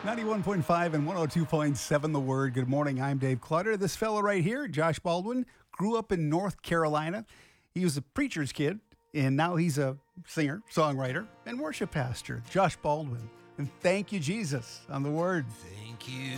91.5 and 102.7 The Word. Good morning. I'm Dave Clutter. This fellow right here, Josh Baldwin, grew up in North Carolina. He was a preacher's kid, and now he's a singer, songwriter, and worship pastor. Josh Baldwin. And thank you, Jesus, on The Word. Thank you.